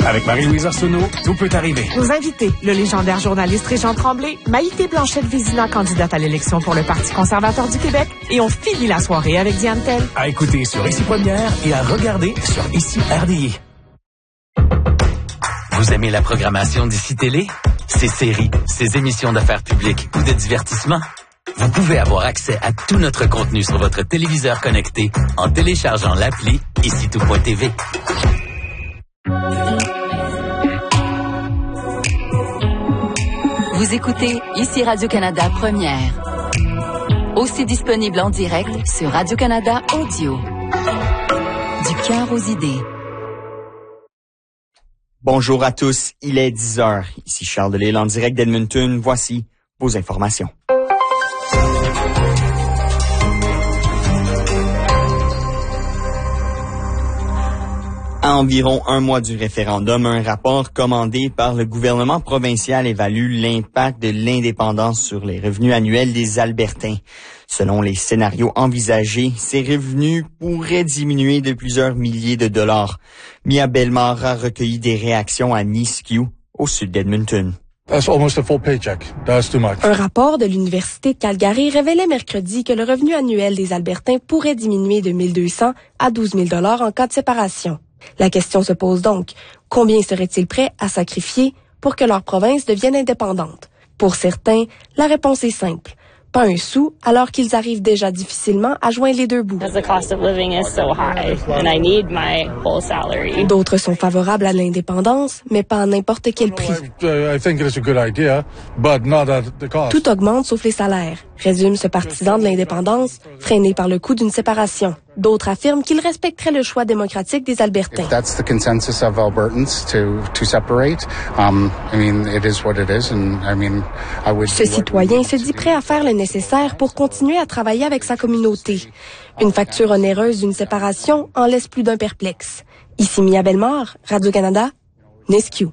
Avec Marie-Louise Arsenault, tout peut arriver. Nos invités, le légendaire journaliste Régent Tremblay, Maïté Blanchette-Vézina, candidate à l'élection pour le Parti conservateur du Québec, et on finit la soirée avec Diane Tell. À écouter sur Ici Première et à regarder sur Ici RDI. Vous aimez la programmation d'Ici Télé? Ses séries, ses émissions d'affaires publiques ou de divertissement? Vous pouvez avoir accès à tout notre contenu sur votre téléviseur connecté en téléchargeant l'appli ICITout.tv. Vous écoutez Ici Radio-Canada Première. Aussi disponible en direct sur Radio-Canada Audio. Du cœur aux idées. Bonjour à tous, il est 10h. Ici Charles Delisle en direct d'Edmonton. Voici vos informations. À environ un mois du référendum, un rapport commandé par le gouvernement provincial évalue l'impact de l'indépendance sur les revenus annuels des Albertains. Selon les scénarios envisagés, ces revenus pourraient diminuer de plusieurs milliers de dollars. Mia Bellemare a recueilli des réactions à Nisku, au sud d'Edmonton. That's almost a full paycheck. That's too much. Un rapport de l'Université de Calgary révélait mercredi que le revenu annuel des Albertains pourrait diminuer de 1 200 à 12 000 $ en cas de séparation. La question se pose donc, combien seraient-ils prêts à sacrifier pour que leur province devienne indépendante? Pour certains, la réponse est simple. Pas un sou, alors qu'ils arrivent déjà difficilement à joindre les deux bouts. D'autres sont favorables à l'indépendance, mais pas à n'importe quel prix. Tout augmente sauf les salaires, résume ce partisan de l'indépendance, freiné par le coût d'une séparation. D'autres affirment qu'ils respecteraient le choix démocratique des Albertains. Ce citoyen se dit prêt à faire le nécessaire pour continuer à travailler avec sa communauté. Une facture onéreuse d'une séparation en laisse plus d'un perplexe. Ici Mia Bellemare, Radio-Canada, Nisku.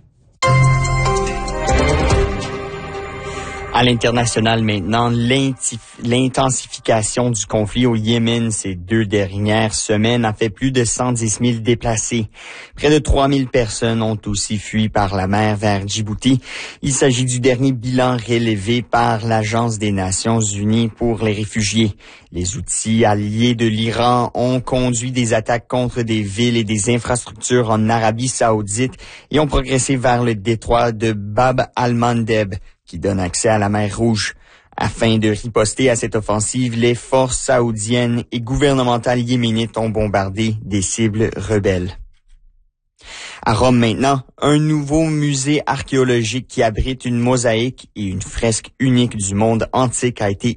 À l'international maintenant, l'intensification du conflit au Yémen ces 2 dernières semaines a fait plus de 110 000 déplacés. Près de 3 000 personnes ont aussi fui par la mer vers Djibouti. Il s'agit du dernier bilan relevé par l'Agence des Nations Unies pour les réfugiés. Les outils alliés de l'Iran ont conduit des attaques contre des villes et des infrastructures en Arabie Saoudite et ont progressé vers le détroit de Bab al-Mandeb, qui donne accès à la mer Rouge. Afin de riposter à cette offensive, les forces saoudiennes et gouvernementales yéménites ont bombardé des cibles rebelles. À Rome maintenant, un nouveau musée archéologique qui abrite une mosaïque et une fresque unique du monde antique a été